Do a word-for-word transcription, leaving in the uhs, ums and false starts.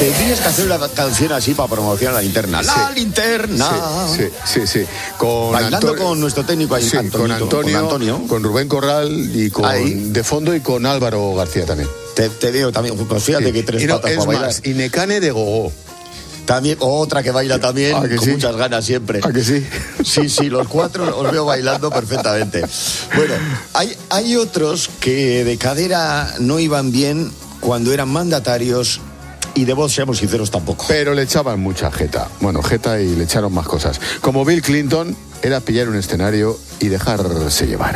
Tendrías que hacer una canción así para promocionar la linterna. Sí. ¡La linterna! Sí, sí, sí. sí. Con Bailando Antonio, con nuestro técnico ahí, sí, con, Antonio, con Antonio, con Rubén Corral y con ahí. de fondo y con Álvaro García también. Te, te digo también, pues fíjate Sí. que tres y no, patas es para bailar. más, y Necane de Gogó. También, otra que baila también, ¿A que con sí? muchas ganas siempre. ¿A que sí? Sí, sí, los cuatro os veo bailando perfectamente. Bueno, hay, hay otros que de cadera no iban bien cuando eran mandatarios y de voz, seamos sinceros, tampoco. Pero le echaban mucha jeta. Bueno, jeta y le echaron más cosas. Como Bill Clinton, era pillar un escenario y dejarse llevar.